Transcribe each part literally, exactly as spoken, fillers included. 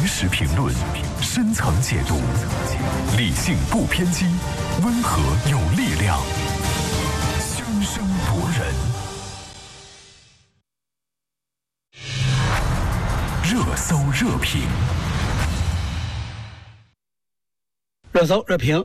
实评论，深层解读，理性不偏激，温和有力量，宣声夺人。热搜热评， 热搜热评。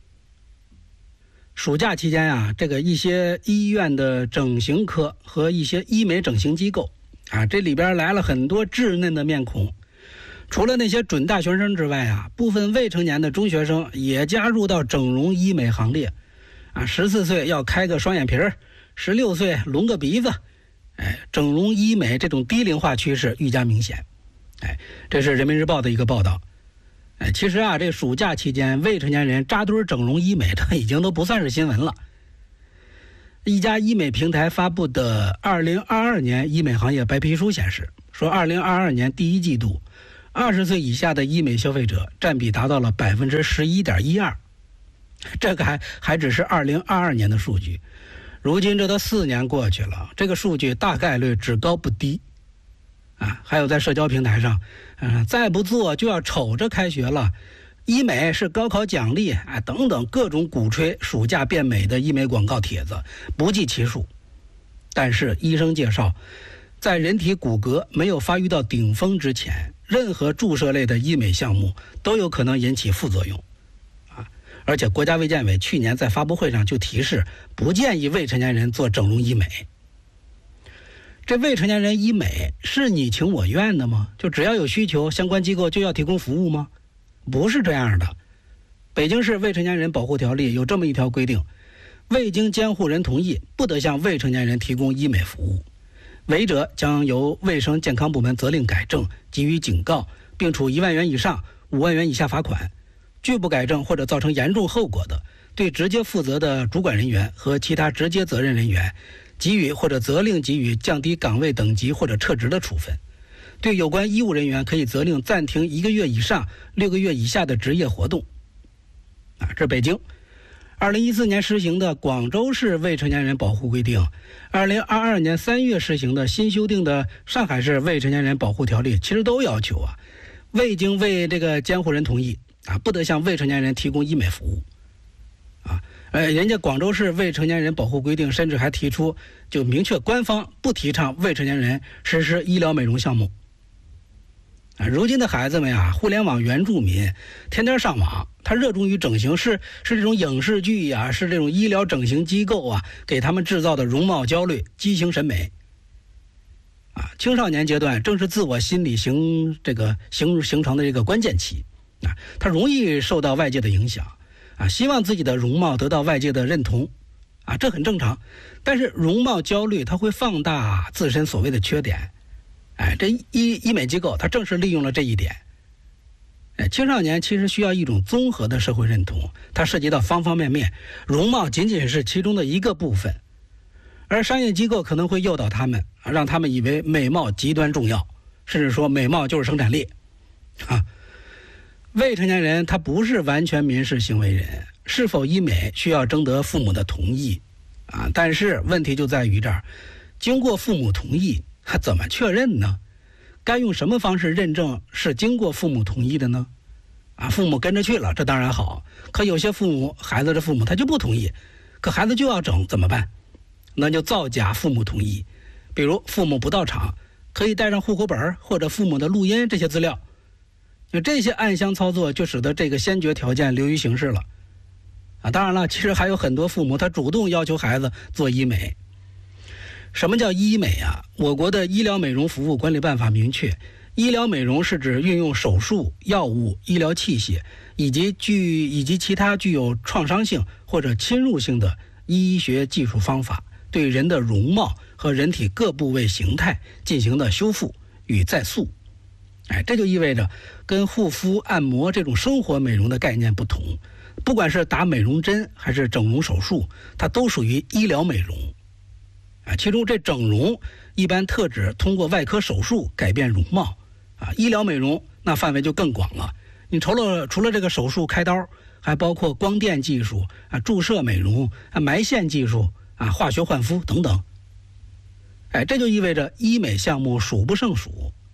暑假期间啊，这个一些医院的整形科和一些医美整形机构啊，这里边来了很多稚嫩的面孔。除了那些准大学生之外啊，部分未成年的中学生也加入到整容医美行列。啊，十四岁要开个双眼皮儿，十六岁隆个鼻子，哎，整容医美这种低龄化趋势愈加明显。哎，这是人民日报的一个报道。哎，其实啊，这暑假期间未成年人扎堆整容医美，这已经都不算是新闻了。一家医美平台发布的二零二二年医美行业白皮书显示，说二零二二年第一季度，二十岁以下的医美消费者占比达到了百分之十一点一二，这个还还只是二零二二年的数据。如今这都四年过去了，这个数据大概率只高不低。啊，还有在社交平台上，嗯、呃，再不做就要瞅着开学了，医美是高考奖励啊，等等各种鼓吹暑假变美的医美广告帖子不计其数。但是医生介绍，在人体骨骼没有发育到顶峰之前，任何注射类的医美项目都有可能引起副作用。啊，而且国家卫健委去年在发布会上就提示，不建议未成年人做整容医美。这未成年人医美是你情我愿的吗？就只要有需求，相关机构就要提供服务吗？不是这样的。北京市未成年人保护条例有这么一条规定，未经监护人同意，不得向未成年人提供医美服务，违者将由卫生健康部门责令改正，给予警告，并处一万元以上五万元以下罚款。拒不改正或者造成严重后果的，对直接负责的主管人员和其他直接责任人员给予或者责令给予降低岗位等级或者撤职的处分。对有关医务人员可以责令暂停一个月以上六个月以下的职业活动。啊，这是北京。二零一四年实行的广州市未成年人保护规定，二零二二年三月实行的新修订的上海市未成年人保护条例，其实都要求啊，未经为这个监护人同意啊，不得向未成年人提供医美服务。啊，呃，人家广州市未成年人保护规定甚至还提出，就明确官方不提倡未成年人实施医疗美容项目。啊，如今的孩子们啊，互联网原住民，天天上网，他热衷于整形，是是这种影视剧呀、啊，是这种医疗整形机构啊，给他们制造的容貌焦虑、畸形审美。啊，青少年阶段正是自我心理形这个形形成的这个关键期，啊，他容易受到外界的影响。啊，希望自己的容貌得到外界的认同，啊，这很正常。但是容貌焦虑它会放大自身所谓的缺点，哎，这医医美机构它正是利用了这一点。哎，青少年其实需要一种综合的社会认同，它涉及到方方面面，容貌仅仅是其中的一个部分。而商业机构可能会诱导他们，让他们以为美貌极端重要，甚至说美貌就是生产力，啊。未成年人他不是完全民事行为人，是否医美需要征得父母的同意啊？但是问题就在于这儿，经过父母同意，怎么确认呢？该用什么方式认证是经过父母同意的呢？啊，父母跟着去了，这当然好。可有些父母，孩子的父母他就不同意，可孩子就要整，怎么办？那就造假父母同意，比如父母不到场，可以带上户口本或者父母的录音这些资料。这些暗箱操作就使得这个先决条件流于形式了，啊，当然了，其实还有很多父母他主动要求孩子做医美。什么叫医美啊？我国的医疗美容服务管理办法明确，医疗美容是指运用手术、药物、医疗器械以及具以及其他具有创伤性或者侵入性的医学技术方法，对人的容貌和人体各部位形态进行的修复与再塑。哎，这就意味着跟护肤、按摩这种生活美容的概念不同，不管是打美容针还是整容手术，它都属于医疗美容。啊，其中这整容一般特指通过外科手术改变容貌，啊，医疗美容那范围就更广了。你除了除了这个手术开刀，还包括光电技术啊、注射美容啊、埋线技术啊、化学焕肤等等。哎，这就意味着医美项目数不胜数。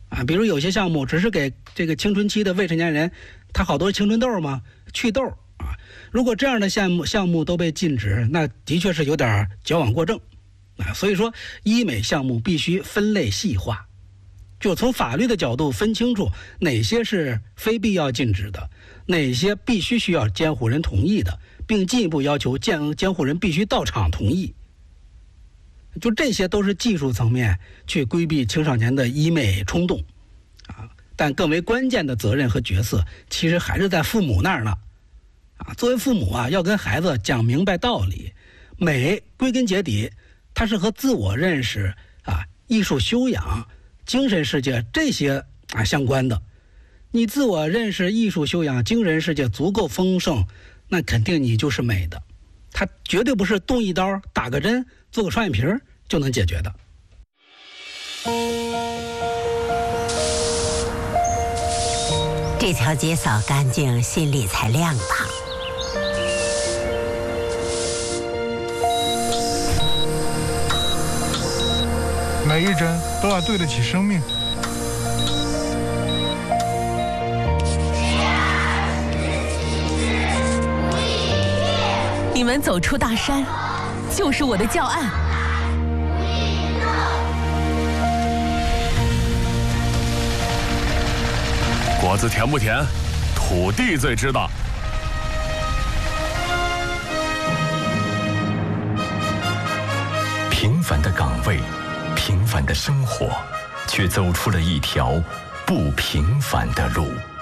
啊，比如有些项目只是给这个青春期的未成年人，他好多青春痘嘛，祛痘啊。如果这样的项目项目都被禁止，那的确是有点矫枉过正啊。所以说，医美项目必须分类细化，就从法律的角度分清楚哪些是非必要禁止的，哪些必须需要监护人同意的，并进一步要求监监护人必须到场同意。就这些都是技术层面去规避青少年的医美冲动啊，但更为关键的责任和角色其实还是在父母那儿呢啊。作为父母啊，要跟孩子讲明白道理，美归根结底它是和自我认识啊、艺术修养、精神世界这些啊相关的。你自我认识、艺术修养、精神世界足够丰盛，那肯定你就是美的。它绝对不是动一刀、打个针、做个双眼皮就能解决的。 这条街扫干净，心里才亮堂。 每一针都要对得起生命。 你们走出大山，就是我的教案。 果子甜不甜，土地最知道。平凡的岗位，平凡的生活，却走出了一条不平凡的路。